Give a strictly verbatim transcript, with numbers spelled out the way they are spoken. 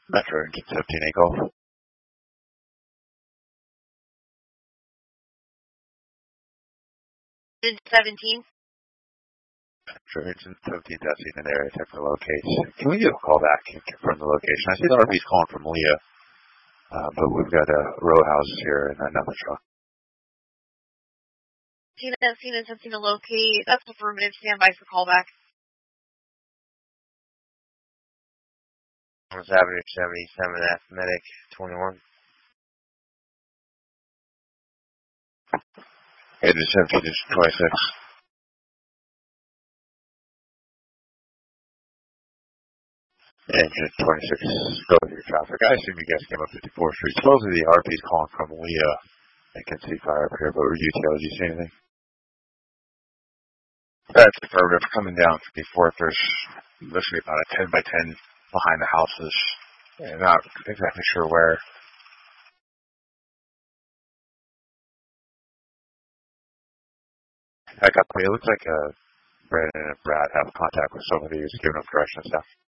Metro Engine seventeen eight Golf. Engine seventeen. Metro Engine seventeen, that's in an area check for location. Can we do a call back and confirm the location? I see the R V's calling from Leah, uh, but we've got uh, row houses here and another truck. Tina, Tina, something to locate. That's affirmative. Stand by for callback. Thomas Avenue seventy-seven, Athletic twenty-one. Engine seventeen is twenty-six. Engine twenty-six, go with your traffic. I assume you guys came up fifty-fourth Street. Supposedly the R P's calling from Leah. I can see fire up here, but were you T L? Did you see anything? That's affirmative. Coming down fifty-fourth, there's looks to be about a ten by ten behind the houses. Yeah, not exactly sure where. I got it looks like uh, Brandon and Brad have contact with somebody who's giving them directions now.